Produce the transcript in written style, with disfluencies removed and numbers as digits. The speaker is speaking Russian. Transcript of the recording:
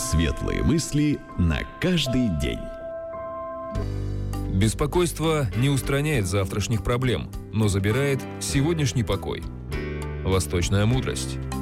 Светлые мысли на каждый день. Беспокойство не устраняет завтрашних проблем, но забирает сегодняшний покой. Восточная мудрость.